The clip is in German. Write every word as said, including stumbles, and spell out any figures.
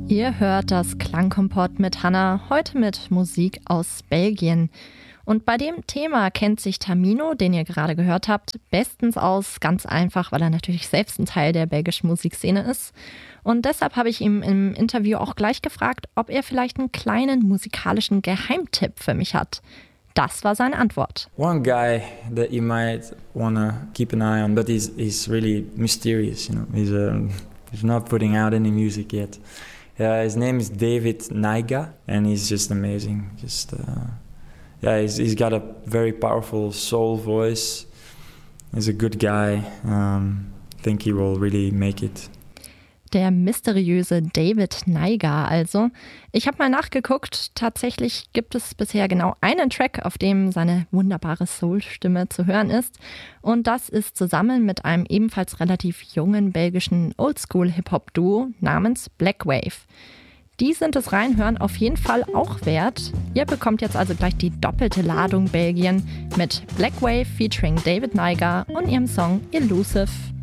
Ihr hört das Klangkompott mit Hannah, heute mit Musik aus Belgien. Und bei dem Thema kennt sich Tamino, den ihr gerade gehört habt, bestens aus, ganz einfach, weil er natürlich selbst ein Teil der belgischen Musikszene ist. Und deshalb habe ich ihm im Interview auch gleich gefragt, ob er vielleicht einen kleinen musikalischen Geheimtipp für mich hat. Das war seine Antwort. One guy that you might wanna keep an eye on, but he's he's really mysterious, you know. He's uh, he's not putting out any music yet. Yeah, his name is David Naiga, and he's just amazing. Just uh, yeah, he's he's got a very powerful soul voice. He's a good guy. Um, I think he will really make it. Der mysteriöse David Naiga also. Ich habe mal nachgeguckt, tatsächlich gibt es bisher genau einen Track, auf dem seine wunderbare Soul-Stimme zu hören ist. Und das ist zusammen mit einem ebenfalls relativ jungen belgischen Oldschool-Hip-Hop-Duo namens Black Wave. Die sind das Reinhören auf jeden Fall auch wert. Ihr bekommt jetzt also gleich die doppelte Ladung Belgien mit Black Wave featuring David Naiga und ihrem Song Elusive.